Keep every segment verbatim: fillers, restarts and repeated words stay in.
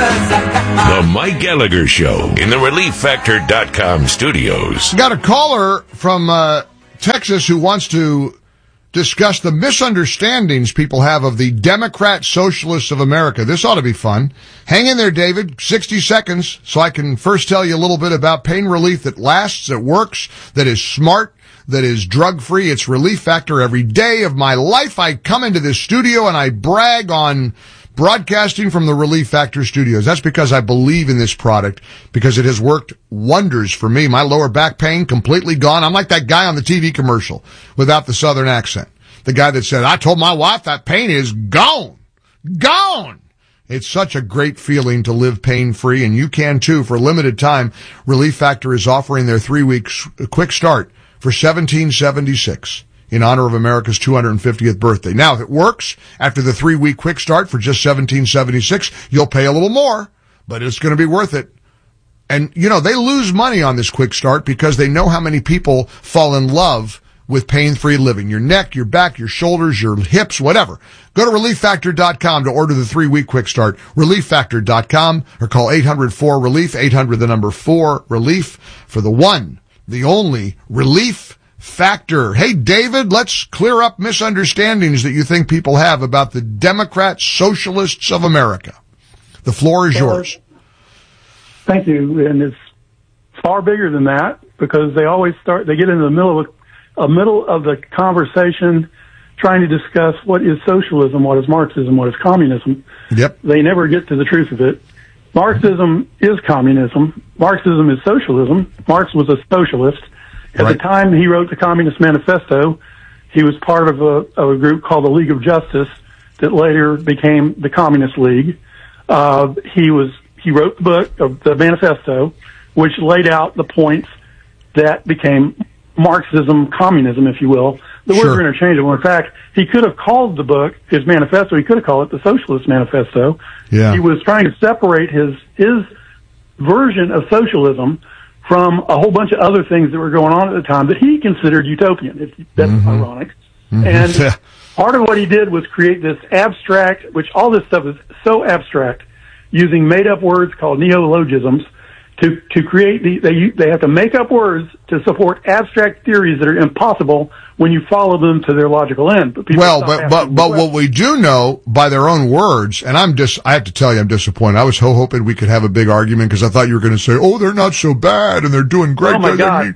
The Mike Gallagher Show in the Relief Factor dot com studios. Got a caller from uh, Texas who wants to discuss the misunderstandings people have of the Democrat Socialists of America. This ought to be fun. Hang in there, David. sixty seconds so I can first tell you a little bit about pain relief that lasts, that works, that is smart, that is drug-free. It's Relief Factor. Every day of my life, I come into this studio and I brag on broadcasting from the Relief Factor studios. That's because I believe in this product, because it has worked wonders for me. My lower back pain completely gone. I'm like that guy on the T V commercial without the southern accent. The guy that said, I told my wife that pain is gone. Gone. It's such a great feeling to live pain-free, and you can too. For a limited time, Relief Factor is offering their three-week quick start for seventeen seventy-six. In honor of America's two hundred fiftieth birthday. Now, if it works, after the three-week quick start for just seventeen seventy-six, you'll pay a little more, but it's going to be worth it. And, you know, they lose money on this quick start because they know how many people fall in love with pain-free living. Your neck, your back, your shoulders, your hips, whatever. Go to Relief Factor dot com to order the three-week quick start. Relief Factor dot com or call eight hundred four relief, eight hundred the number four relief for the one, the only Relief Factor. Hey, David, let's clear up misunderstandings that you think people have about the Democrat Socialists of America. The floor is well, yours. Thank you. And it's far bigger than that because they always start, they get into the middle of a, a middle of the conversation trying to discuss what is socialism, what is Marxism, what is communism. Yep. They never get to the truth of it. Marxism is communism. Marxism is socialism. Marx was a socialist. At right. the time he wrote the Communist Manifesto, he was part of a, of a group called the League of Justice that later became the Communist League. Uh, he was, he wrote the book of the manifesto, which laid out the points that became Marxism, communism, if you will. The Sure. words are interchangeable. In fact, he could have called the book, his manifesto, he could have called it the Socialist Manifesto. Yeah. He was trying to separate his, his version of socialism from a whole bunch of other things that were going on at the time that he considered utopian. If that's mm-hmm. ironic. Mm-hmm. And part of what he did was create this abstract, which all this stuff is so abstract, using made-up words called neologisms to to create the they they have to make up words to support abstract theories that are impossible when you follow them to their logical end. But people well, stop but asking but the but question. what we do know by their own words, and I'm dis I have to tell you, I'm disappointed. I was ho- hoping we could have a big argument because I thought you were going to say, "Oh, they're not so bad and they're doing great." Oh my God.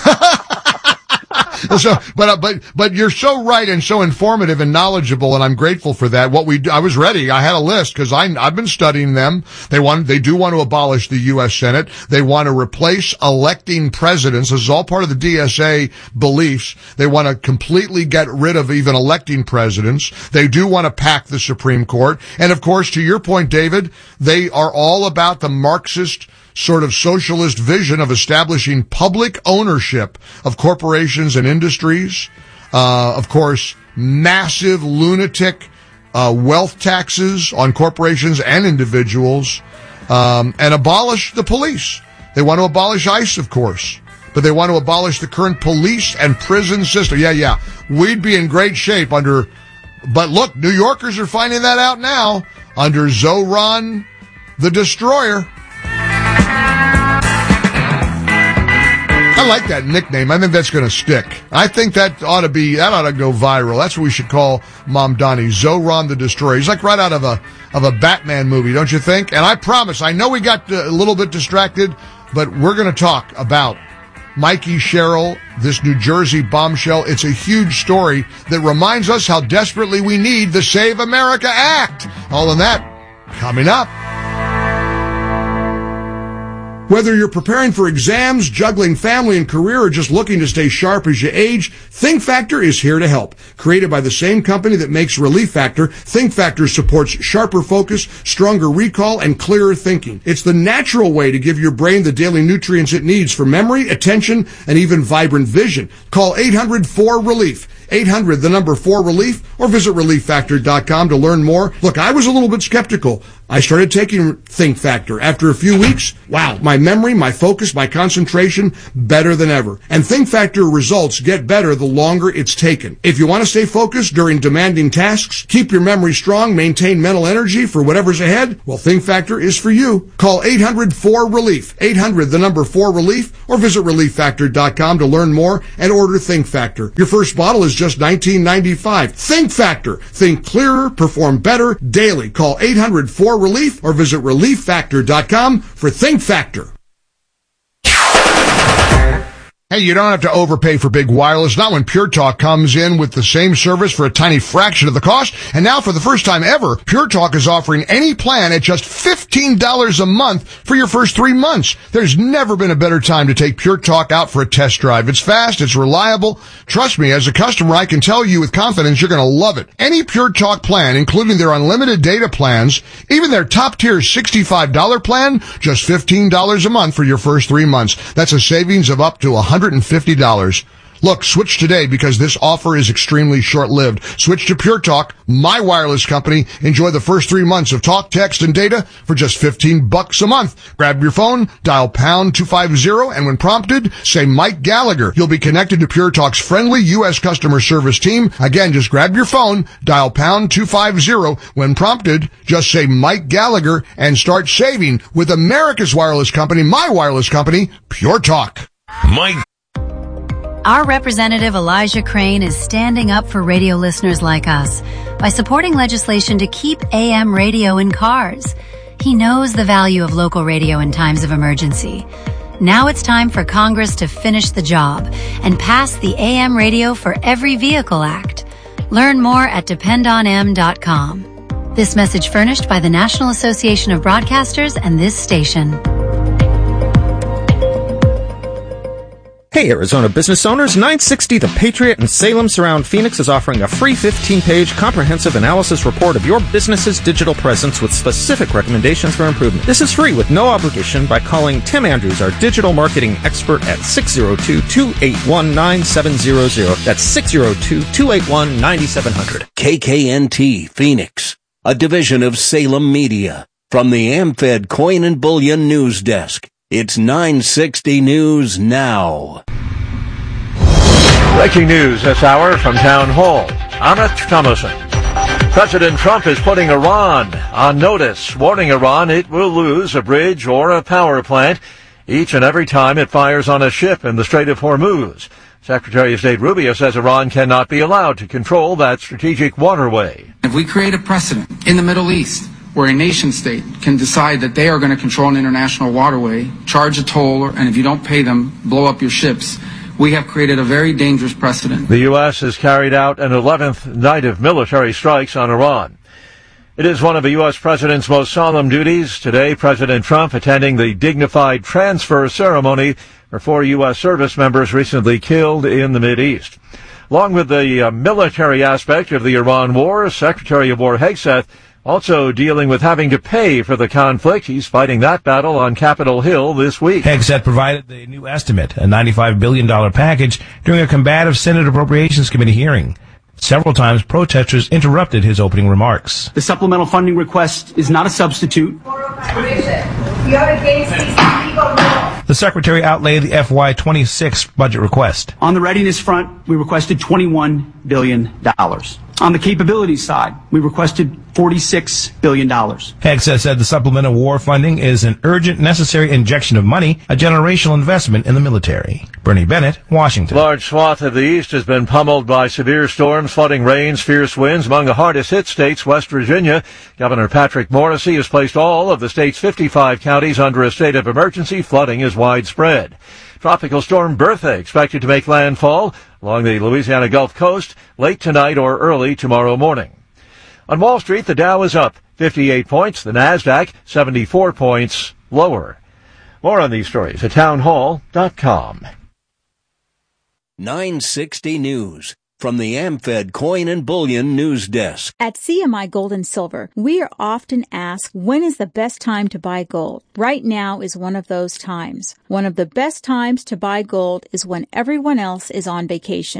So, but uh, but but you're so right and so informative and knowledgeable, and I'm grateful for that. What we do, I was ready. I had a list because I I've been studying them. They want they do want to abolish the U S Senate. They want to replace electing presidents. This is all part of the D S A beliefs. They want to completely get rid of even electing presidents. They do want to pack the Supreme Court, and of course, to your point, David, they are all about the Marxist sort of socialist vision of establishing public ownership of corporations and industries. Uh, of course, massive lunatic uh, wealth taxes on corporations and individuals, um, and abolish the police. They want to abolish ICE, of course, but they want to abolish the current police and prison system. Yeah, yeah, we'd be in great shape under, but look, New Yorkers are finding that out now under Zoran the Destroyer. I like that nickname. I think that's going to stick. I think that ought to be, that ought to go viral. That's what we should call Mom Donnie, Zoran the Destroyer. He's like right out of a, of a Batman movie, don't you think? And I promise, I know we got a little bit distracted, but we're going to talk about Mikey Sherrill, this New Jersey bombshell. It's a huge story that reminds us how desperately we need the Save America Act. All of that coming up. Whether you're preparing for exams, juggling family and career, or just looking to stay sharp as you age, Think Factor is here to help. Created by the same company that makes Relief Factor, Think Factor supports sharper focus, stronger recall, and clearer thinking. It's the natural way to give your brain the daily nutrients it needs for memory, attention, and even vibrant vision. Call eight hundred four relief. eight hundred, the number four relief, or visit relief factor dot com to learn more. Look, I was a little bit skeptical. I started taking Think Factor. After a few weeks, wow, my memory, my focus, my concentration, better than ever. And Think Factor results get better the longer it's taken. If you want to stay focused during demanding tasks, keep your memory strong, maintain mental energy for whatever's ahead, well, Think Factor is for you. Call eight hundred four relief, eight hundred, the number four relief, or visit relief factor dot com to learn more and order Think Factor. Your first bottle is just nineteen ninety-five. Think Factor. Think clearer, perform better daily. Call eight hundred four relief or visit relief factor dot com for Think Factor. Hey, you don't have to overpay for big wireless, not when Pure Talk comes in with the same service for a tiny fraction of the cost. And now for the first time ever, Pure Talk is offering any plan at just fifteen dollars a month for your first three months. There's never been a better time to take Pure Talk out for a test drive. It's fast, it's reliable. Trust me, as a customer, I can tell you with confidence you're going to love it. Any Pure Talk plan, including their unlimited data plans, even their top-tier sixty-five dollars plan, just fifteen dollars a month for your first three months. That's a savings of up to one hundred fifty dollars. Look, switch today because this offer is extremely short-lived. Switch to Pure Talk, my wireless company. Enjoy the first three months of talk, text, and data for just fifteen bucks a month. Grab your phone, dial pound two fifty, and when prompted, say Mike Gallagher. You'll be connected to Pure Talk's friendly U S customer service team. Again, just grab your phone, dial pound two fifty. When prompted, just say Mike Gallagher and start saving with America's wireless company, my wireless company, Pure Talk. Mike. Our representative Elijah Crane is standing up for radio listeners like us by supporting legislation to keep A M radio in cars. He knows the value of local radio in times of emergency. Now it's time for Congress to finish the job and pass the A M Radio for Every Vehicle Act. Learn more at depend on m dot com. This message furnished by the National Association of Broadcasters and this station. Hey, Arizona business owners, nine sixty The Patriot in Salem Surround Phoenix is offering a free fifteen-page comprehensive analysis report of your business's digital presence with specific recommendations for improvement. This is free with no obligation by calling Tim Andrews, our digital marketing expert, at six oh two, two eight one, nine seven zero zero. That's six oh two, two eight one, nine seven zero zero. K K N T Phoenix, a division of Salem Media. From the AmFed Coin and Bullion News Desk, it's nine sixty News Now. Breaking news this hour from Town Hall. Amit Thomason. President Trump is putting Iran on notice, warning Iran it will lose a bridge or a power plant each and every time it fires on a ship in the Strait of Hormuz. Secretary of State Rubio says Iran cannot be allowed to control that strategic waterway. If we create a precedent in the Middle East where a nation state can decide that they are going to control an international waterway, charge a toll, and if you don't pay them, blow up your ships, we have created a very dangerous precedent. The U S has carried out an eleventh night of military strikes on Iran. It is one of the U S president's most solemn duties. Today, President Trump attending the dignified transfer ceremony for four U S service members recently killed in the Mideast. Along with the uh, military aspect of the Iran war, Secretary of War Hegseth also dealing with having to pay for the conflict. He's fighting that battle on Capitol Hill this week. Hegseth provided the new estimate, a ninety-five billion dollars package, during a combative Senate Appropriations Committee hearing. Several times, protesters interrupted his opening remarks. The supplemental funding request is not a substitute. The Secretary outlaid the F Y twenty-six budget request. On the readiness front, we requested twenty-one billion dollars. On the capabilities side, we requested forty-six billion dollars. Hegseth said the supplemental war funding is an urgent, necessary injection of money, a generational investment in the military. Bernie Bennett, Washington. Large swath of the East has been pummeled by severe storms, flooding rains, fierce winds. Among the hardest hit states, West Virginia. Governor Patrick Morrisey has placed all of the state's fifty-five counties under a state of emergency. Flooding is widespread. Tropical storm Bertha expected to make landfall along the Louisiana Gulf Coast late tonight or early tomorrow morning. On Wall Street, the Dow is up fifty-eight points, the Nasdaq seventy-four points lower. More on these stories at town hall dot com. nine sixty News. From the AmFed Coin and Bullion News Desk. At C M I Gold and Silver, we are often asked, when is the best time to buy gold? Right now is one of those times. One of the best times to buy gold is when everyone else is on vacation.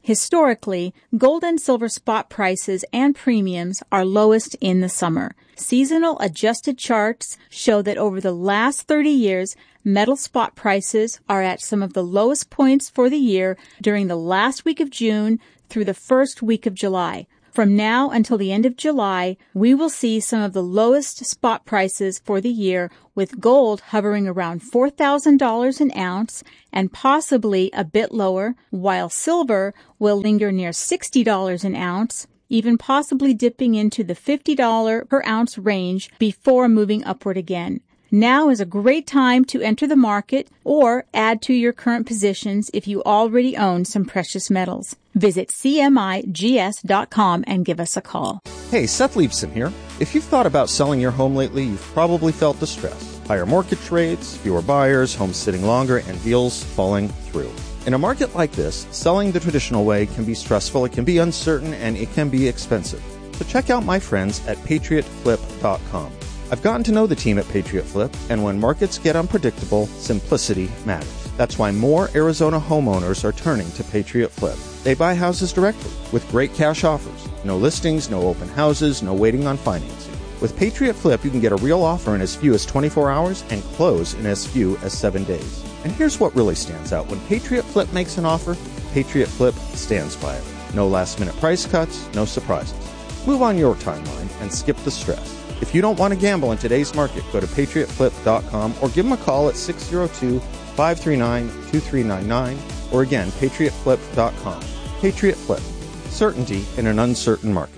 Historically, gold and silver spot prices and premiums are lowest in the summer. Seasonal adjusted charts show that over the last thirty years, metal spot prices are at some of the lowest points for the year during the last week of June through the first week of July. From now until the end of July, we will see some of the lowest spot prices for the year, with gold hovering around four thousand dollars an ounce and possibly a bit lower, while silver will linger near sixty dollars an ounce, even possibly dipping into the fifty dollars per ounce range before moving upward again. Now is a great time to enter the market or add to your current positions if you already own some precious metals. Visit C M I G S dot com and give us a call. Hey, Seth Leibson here. If you've thought about selling your home lately, you've probably felt the stress. Higher mortgage rates, fewer buyers, homes sitting longer, and deals falling through. In a market like this, selling the traditional way can be stressful, it can be uncertain, and it can be expensive. So check out my friends at Patriot Flip dot com. I've gotten to know the team at Patriot Flip, and when markets get unpredictable, simplicity matters. That's why more Arizona homeowners are turning to Patriot Flip. They buy houses directly with great cash offers. No listings, no open houses, no waiting on financing. With Patriot Flip, you can get a real offer in as few as twenty-four hours and close in as few as seven days. And here's what really stands out. When Patriot Flip makes an offer, Patriot Flip stands by it. No last-minute price cuts, no surprises. Move on your timeline and skip the stress. If you don't want to gamble in today's market, go to Patriot Flip dot com or give them a call at six oh two, five three nine, two three nine nine or again, Patriot Flip dot com. Patriot Flip. Certainty in an uncertain market.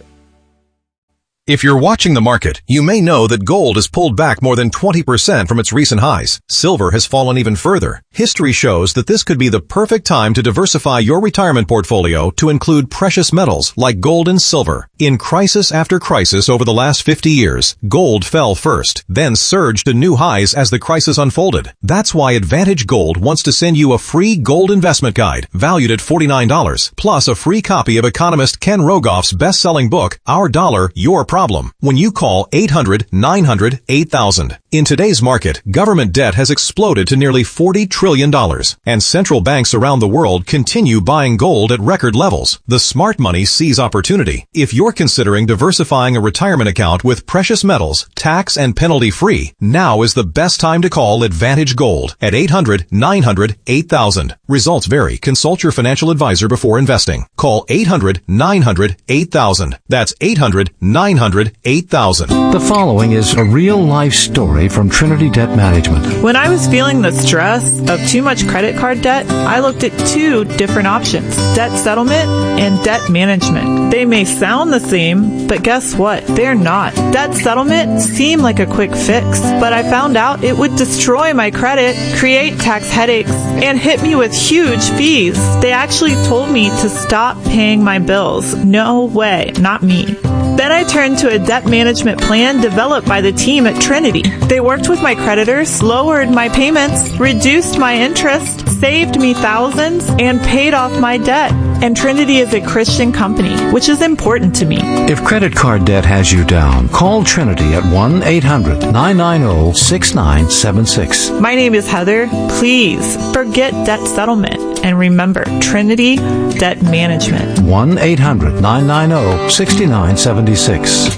If you're watching the market, you may know that gold has pulled back more than twenty percent from its recent highs. Silver has fallen even further. History shows that this could be the perfect time to diversify your retirement portfolio to include precious metals like gold and silver. In crisis after crisis over the last fifty years, gold fell first, then surged to new highs as the crisis unfolded. That's why Advantage Gold wants to send you a free gold investment guide valued at forty-nine dollars, plus a free copy of economist Ken Rogoff's best-selling book, Our Dollar, Your Problem. When you call eight hundred, nine hundred, eight thousand. In today's market, government debt has exploded to nearly forty trillion dollars, and central banks around the world continue buying gold at record levels. The smart money sees opportunity. If you're considering diversifying a retirement account with precious metals, tax and penalty free, now is the best time to call Advantage Gold at eight hundred, nine hundred, eight thousand. Results vary. Consult your financial advisor before investing. Call eight hundred, nine hundred, eight thousand. That's eight hundred, nine hundred, eight thousand. The following is a real-life story from Trinity Debt Management. When I was feeling the stress of too much credit card debt, I looked at two different options: debt settlement and debt management. They may sound the same, but guess what? They're not. Debt settlement seemed like a quick fix, but I found out it would destroy my credit, create tax headaches, and hit me with huge fees. They actually told me to stop paying my bills. No way, not me. Then I turned to a debt management plan developed by the team at Trinity. They worked with my creditors, lowered my payments, reduced my interest, saved me thousands, and paid off my debt. And Trinity is a Christian company, which is important to me. If credit card debt has you down, call Trinity at one eight hundred, nine nine zero, six nine seven six. My name is Heather. Please forget debt settlement and remember Trinity Debt Management. one eight hundred, nine nine zero, six nine seven six.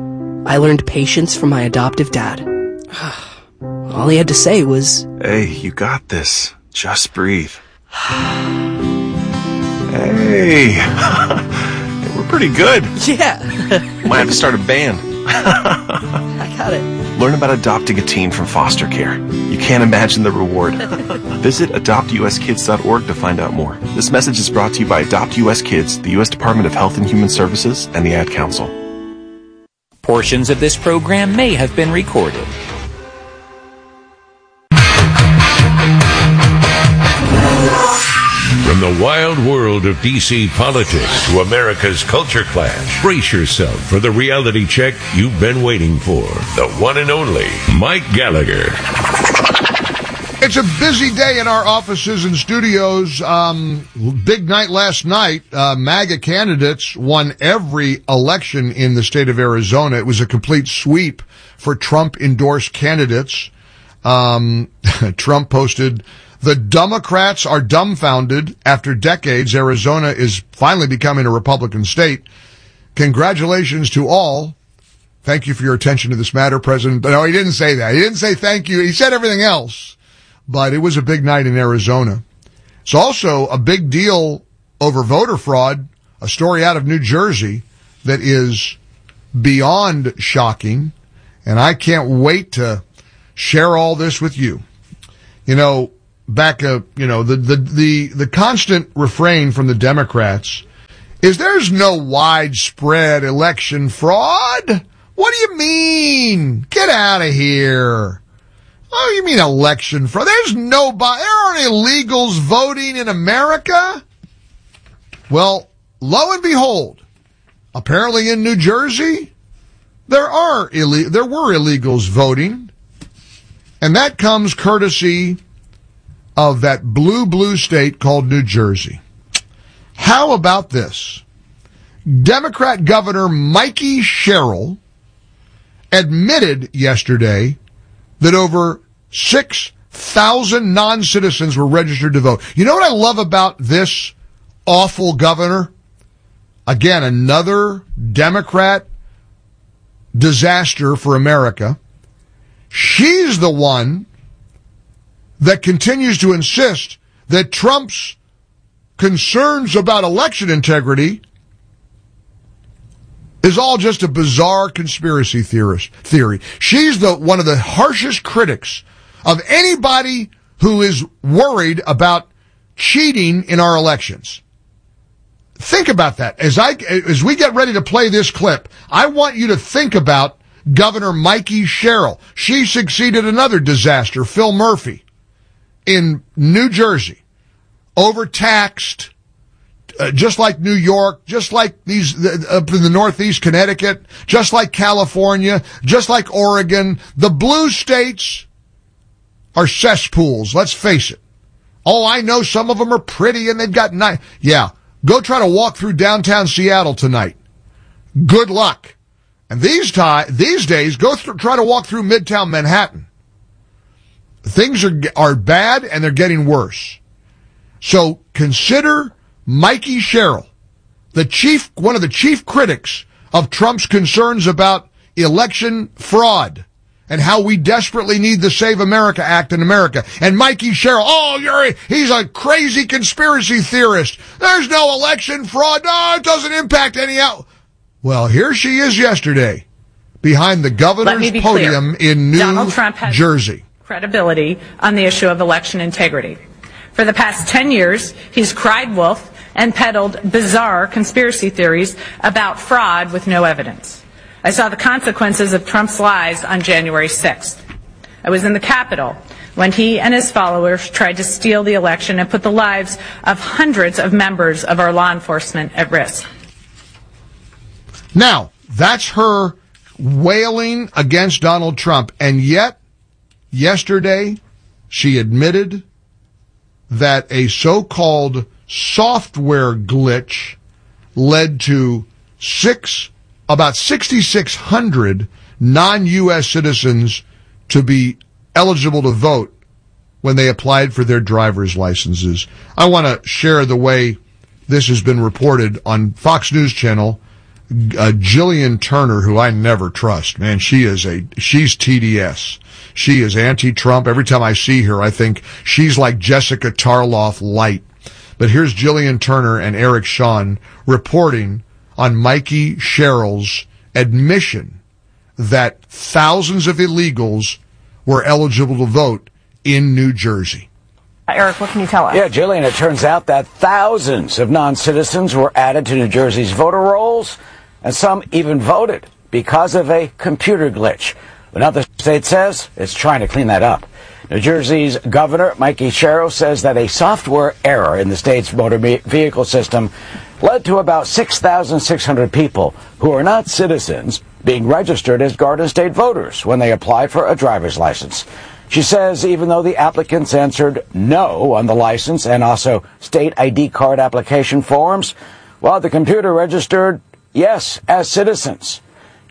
I learned patience from my adoptive dad. All he had to say was, "Hey, you got this. Just breathe." Hey, we're pretty good. Yeah. Might have to start a band. I got it. Learn about adopting a teen from foster care. You can't imagine the reward. Visit adopt u s kids dot org to find out more. This message is brought to you by Adopt U S Kids, the U S Department of Health and Human Services, and the Ad Council. Portions of this program may have been recorded. From the wild world of D C politics to America's culture clash, brace yourself for the reality check you've been waiting for. The one and only Mike Gallagher. It's a busy day in our offices and studios. Um, big night last night. Uh, MAGA candidates won every election in the state of Arizona. It was a complete sweep for Trump-endorsed candidates. Um, Trump posted The Democrats are dumbfounded. After decades, Arizona is finally becoming a Republican state. Congratulations to all. Thank you for your attention to this matter, President. No, he didn't say that. He didn't say thank you. He said everything else. But it was a big night in Arizona. It's also a big deal over voter fraud, a story out of New Jersey that is beyond shocking. And I can't wait to share all this with you. You know, back, uh, you know, the, the, the, the constant refrain from the Democrats is there's no widespread election fraud. What do you mean? Get out of here. Oh, you mean election fraud? There's nobody, there aren't illegals voting in America? Well, lo and behold, apparently in New Jersey, there are ille- there were illegals voting. And that comes courtesy of that blue, blue state called New Jersey. How about this? Democrat Governor Mikey Sherrill admitted yesterday that over six thousand non-citizens were registered to vote. You know what I love about this awful governor? Again, another Democrat disaster for America. She's the one that continues to insist that Trump's concerns about election integrity is all just a bizarre conspiracy theorist theory. She's the one of the harshest critics of anybody who is worried about cheating in our elections. Think about that. As I as we get ready to play this clip, I want you to think about Governor Mikey Sherrill. She succeeded another disaster, Phil Murphy, in New Jersey, overtaxed, uh, just like New York, just like these uh, up in the Northeast, Connecticut, just like California, just like Oregon. The blue states are cesspools. Let's face it. Oh, I know some of them are pretty and they've got nice. Yeah, go try to walk through downtown Seattle tonight. Good luck. And these ti- these days, go th- try to walk through Midtown Manhattan. Things are are bad and they're getting worse. So consider Mikey Sherrill, the chief, one of the chief critics of Trump's concerns about election fraud and how we desperately need the Save America Act in America. And Mikey Sherrill, oh, you're a, he's a crazy conspiracy theorist. There's no election fraud. No, it doesn't impact any out. Well, here she is yesterday, behind the governor's podium clear. in New Donald Trump has Jersey. Credibility on the issue of election integrity. For the past ten years, he's cried wolf and peddled bizarre conspiracy theories about fraud with no evidence. I saw the consequences of Trump's lies on January sixth. I was in the Capitol when he and his followers tried to steal the election and put the lives of hundreds of members of our law enforcement at risk. Now, that's her wailing against Donald Trump, and yet, yesterday, she admitted that a so-called software glitch led to six, about six thousand six hundred non-U S citizens to be eligible to vote when they applied for their driver's licenses. I want to share the way this has been reported on Fox News Channel. Uh, Jillian Turner, who I never trust, man, she is a, she's T D S. She is anti-Trump. Every time I see her, I think she's like Jessica Tarloff light. But here's Jillian Turner and Eric Shawn reporting on Mikey Sherrill's admission that thousands of illegals were eligible to vote in New Jersey. Eric, what can you tell us? Yeah, Jillian, it turns out that thousands of non-citizens were added to New Jersey's voter rolls, and some even voted because of a computer glitch. But now the state says it's trying to clean that up. New Jersey's Governor Mikey Sherrill says that a software error in the state's motor vehicle system led to about six thousand six hundred people who are not citizens being registered as Garden State voters when they apply for a driver's license. She says even though the applicants answered no on the license and also state I D card application forms, well, the computer registered yes as citizens.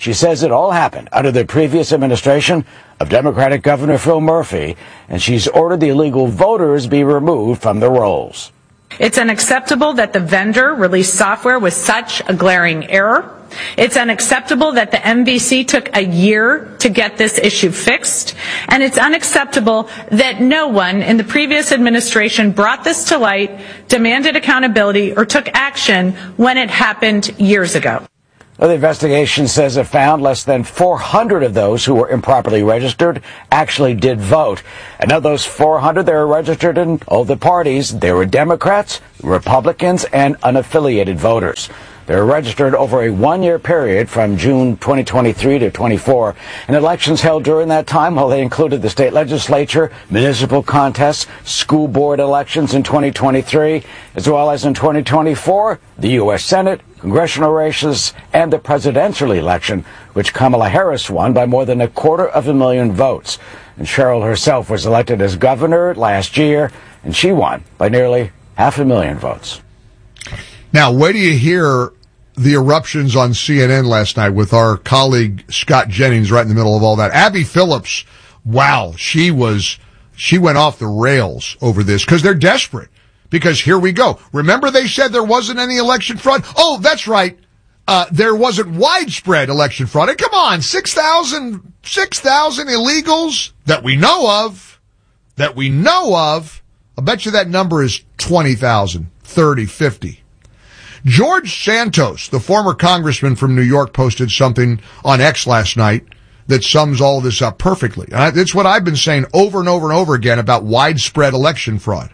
She says it all happened under the previous administration of Democratic Governor Phil Murphy, and she's ordered the illegal voters be removed from the rolls. It's unacceptable that the vendor released software with such a glaring error. It's unacceptable that the M V C took a year to get this issue fixed. And it's unacceptable that no one in the previous administration brought this to light, demanded accountability, or took action when it happened years ago. Well, the investigation says it found less than four hundred of those who were improperly registered actually did vote. And of those four hundred, they were registered in all the parties. They were Democrats, Republicans, and unaffiliated voters. They were registered over a one-year period from June twenty twenty-three to twenty-four. And elections held during that time, well, they included the state legislature, municipal contests, school board elections in twenty twenty-three, as well as in twenty twenty-four, the U S Senate, congressional races, and the presidential election, which Kamala Harris won by more than a quarter of a million votes. And Cheryl herself was elected as governor last year, and she won by nearly half a million votes. Now, wait till you hear the eruptions on C N N last night with our colleague Scott Jennings right in the middle of all that. Abby Phillips, wow, she was, she went off the rails over this because they're desperate. Because here we go. Remember they said there wasn't any election fraud? Oh, that's right. Uh, there wasn't widespread election fraud. And come on, six thousand, six thousand illegals that we know of, that we know of. I bet you that number is twenty thousand, thirty, fifty. George Santos, the former congressman from New York, posted something on X last night that sums all this up perfectly. And it's what I've been saying over and over and over again about widespread election fraud.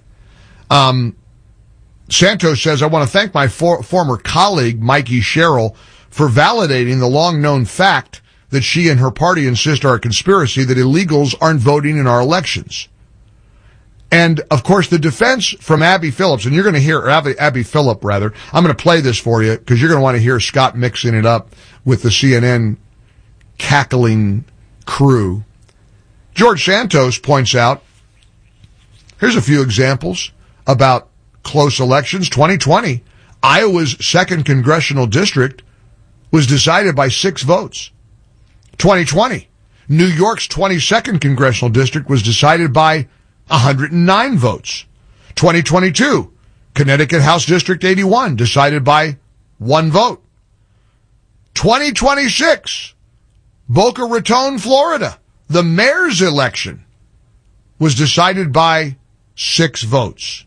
Um, Santos says, I want to thank my for- former colleague, Mikey Sherrill, for validating the long-known fact that she and her party insist are a conspiracy that illegals aren't voting in our elections. And, of course, the defense from Abby Phillips, and you're going to hear, Abby, Abby Phillip, rather, I'm going to play this for you because you're going to want to hear Scott mixing it up with the C N N cackling crew. George Santos points out, here's a few examples about close elections. twenty twenty, Iowa's second congressional district was decided by six votes. twenty twenty, New York's twenty-second congressional district was decided by one hundred nine votes. twenty twenty-two, Connecticut House District eighty-one, decided by one vote. twenty twenty-six, Boca Raton, Florida, the mayor's election was decided by six votes.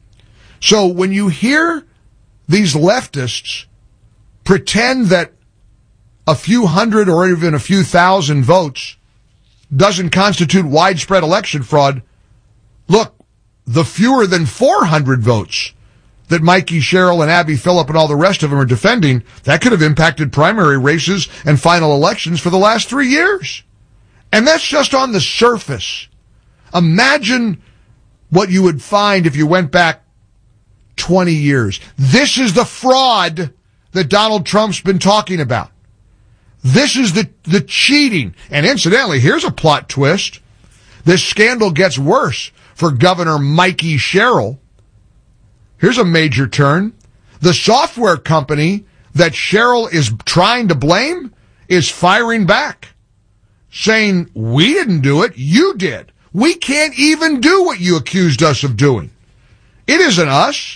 So when you hear these leftists pretend that a few hundred or even a few thousand votes doesn't constitute widespread election fraud, look, the fewer than four hundred votes that Mikey Sherrill and Abby Phillip and all the rest of them are defending, that could have impacted primary races and final elections for the last three years. And that's just on the surface. Imagine what you would find if you went back twenty years. This is the fraud that Donald Trump's been talking about. This is the, the cheating. And incidentally, here's a plot twist. This scandal gets worse for Governor Mikey Sherrill. Here's a major turn. The software company that Sherrill is trying to blame is firing back, saying, we didn't do it, you did. We can't even do what you accused us of doing. It isn't us.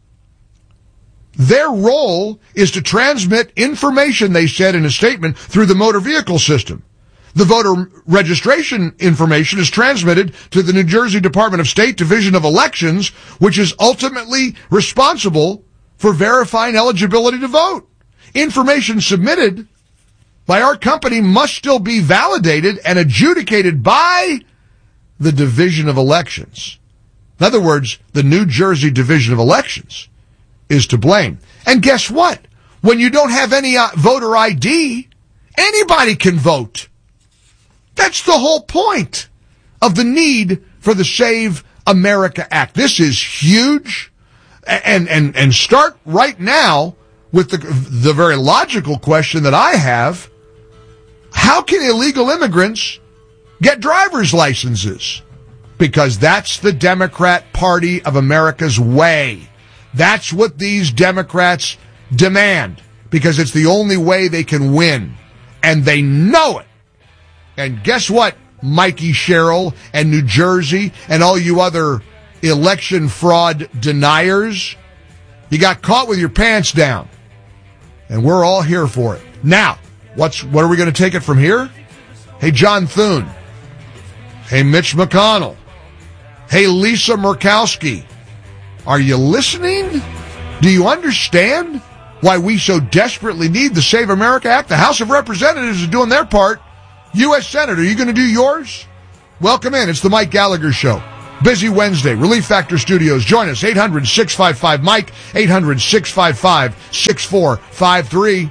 Their role is to transmit information, they said in a statement, through the motor vehicle system. The voter registration information is transmitted to the New Jersey Department of State Division of Elections, which is ultimately responsible for verifying eligibility to vote. Information submitted by our company must still be validated and adjudicated by the Division of Elections. In other words, the New Jersey Division of Elections is to blame. And guess what? When you don't have any uh, voter I D, anybody can vote. That's the whole point of the need for the Save America Act. This is huge. And, and, and start right now with the, the very logical question that I have. How can illegal immigrants get driver's licenses? Because that's the Democrat Party of America's way. That's what these Democrats demand, because it's the only way they can win. And they know it. And guess what, Mikey Sherrill and New Jersey and all you other election fraud deniers? You got caught with your pants down. And we're all here for it. Now, what's what are we going to take it from here? Hey, John Thune. Hey, Mitch McConnell. Hey, Lisa Murkowski. Are you listening? Do you understand why we so desperately need the Save America Act? The House of Representatives is doing their part. U S Senate, are you going to do yours? Welcome in. It's the Mike Gallagher Show. Busy Wednesday. Relief Factor Studios. Join us. eight hundred, six five five, Mike. eight hundred, six five five, six four five three.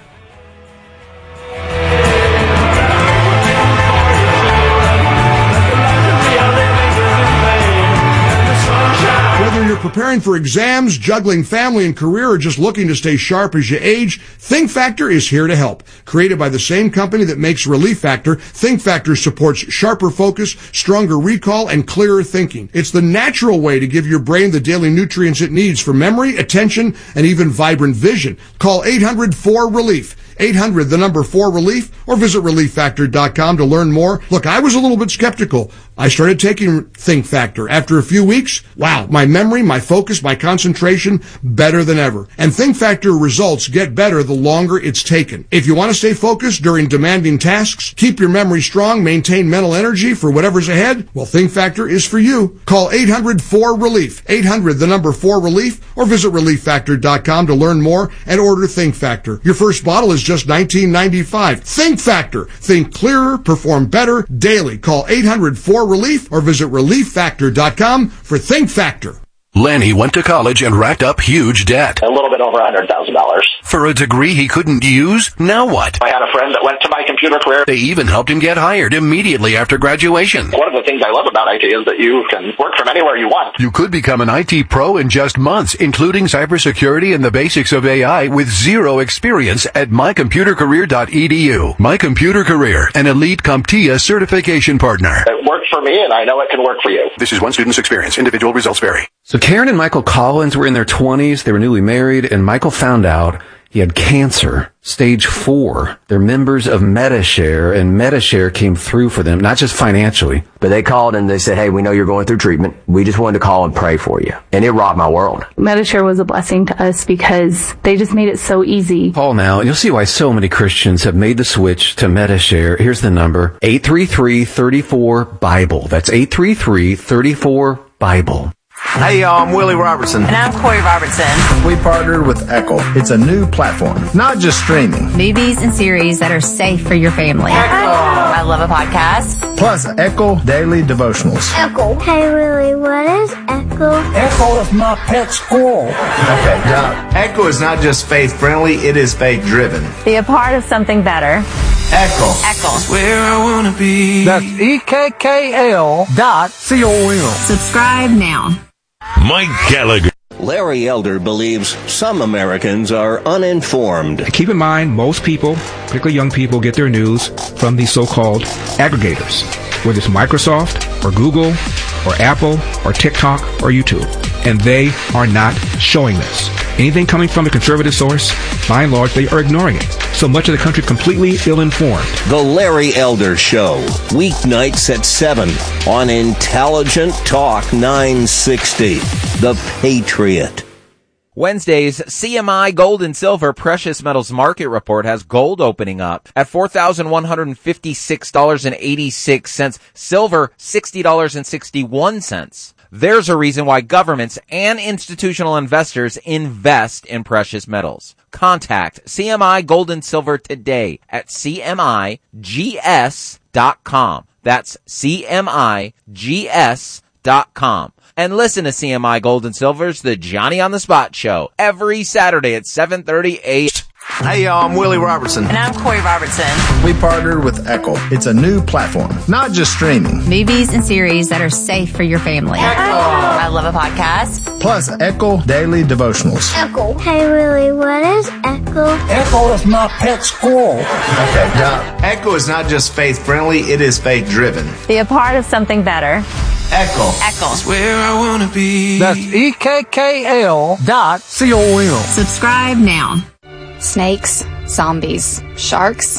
Whether you're preparing for exams, juggling family and career, or just looking to stay sharp as you age, Think Factor is here to help. Created by the same company that makes Relief Factor, Think Factor supports sharper focus, stronger recall, and clearer thinking. It's the natural way to give your brain the daily nutrients it needs for memory, attention, and even vibrant vision. Call eight hundred four relief. eight hundred, the number four relief, or visit relief factor dot com to learn more. Look, I was a little bit skeptical. I started taking Think Factor. After a few weeks, wow, my memory, my focus, my concentration, better than ever. And Think Factor results get better the longer it's taken. If you want to stay focused during demanding tasks, keep your memory strong, maintain mental energy for whatever's ahead, well, Think Factor is for you. Call eight hundred four relief. eight hundred, the number four relief, or visit relief factor dot com to learn more and order Think Factor. Your first bottle is just nineteen ninety-five. Think Factor. Think clearer, perform better daily. Call eight hundred four relief or visit relief factor dot com for Think Factor. Lanny went to college and racked up huge debt. A little bit over one hundred thousand dollars. For a degree he couldn't use? Now what? I had a friend that went to my computer career. They even helped him get hired immediately after graduation. One of the things I love about I T is that you can work from anywhere you want. You could become an I T pro in just months, including cybersecurity and the basics of A I with zero experience at my computer career dot e d u. My Computer Career, an elite CompTIA certification partner. It worked for me, and I know it can work for you. This is one student's experience. Individual results vary. So Karen and Michael Collins were in their twenties. They were newly married, and Michael found out he had cancer, stage four. They're members of Medi-Share, and Medi-Share came through for them, not just financially. But they called and they said, hey, we know you're going through treatment. We just wanted to call and pray for you. And it rocked my world. Medi-Share was a blessing to us because they just made it so easy. Call now, and you'll see why so many Christians have made the switch to Medi-Share. Here's the number, eight three three, three four, BIBLE. That's eight three three, three four, BIBLE. Hey y'all, I'm Willie Robertson. And I'm Corey Robertson. We partnered with Echo. It's a new platform, not just streaming. Movies and series that are safe for your family. Echo. I love a podcast. Plus Echo Daily Devotionals. Echo. Hey Willie, what is Echo? Echo is my pet squirrel. Okay, now, Echo is not just faith-friendly, it is faith-driven. Be a part of something better. Echo. Echo. That's where I want to be. That's E K K L dot C O M. Subscribe now. Mike Gallagher. Larry Elder believes some Americans are uninformed. Keep in mind, most people, particularly young people, get their news from these so-called aggregators, whether it's Microsoft or Google or Apple or TikTok or YouTube. And they are not showing this. Anything coming from a conservative source, by and large, they are ignoring it. So much of the country completely ill-informed. The Larry Elder Show, weeknights at seven on Intelligent Talk nine sixty, The Patriot. Wednesday's C M I Gold and Silver Precious Metals Market Report has gold opening up at four thousand one hundred fifty-six dollars and eighty-six cents, silver sixty dollars and sixty-one cents. There's a reason why governments and institutional investors invest in precious metals. Contact C M I Gold and Silver today at C M I G S dot com. That's C M I G S dot com. And listen to C M I Gold and Silver's The Johnny on the Spot Show every Saturday at seven thirty a.m. Hey y'all, I'm Willie Robertson. And I'm Corey Robertson. We partnered with Echo. It's a new platform, not just streaming. Movies and series that are safe for your family. Echo. I love a podcast. Plus Echo Daily Devotionals. Echo. Hey Willie, what is Echo? Echo is my pet squirrel. Okay, now, Echo is not just faith-friendly, it is faith-driven. Be a part of something better. Echo. Echo. That's where I want to be. That's E K K L dot C O M. Subscribe now. Snakes, zombies, sharks,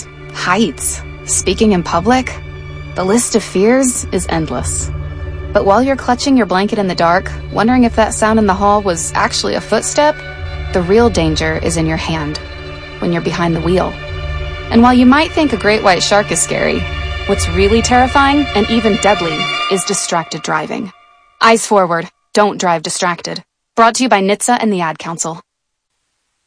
Heights. Speaking in public. The list of fears is endless. But while you're clutching your blanket in the dark, wondering if that sound in the hall was actually a footstep, the real danger is in your hand, when you're behind the wheel. And while you might think a great white shark is scary, what's really terrifying and even deadly is distracted driving. Eyes forward. Don't drive distracted. Brought to you by N H T S A and the Ad Council.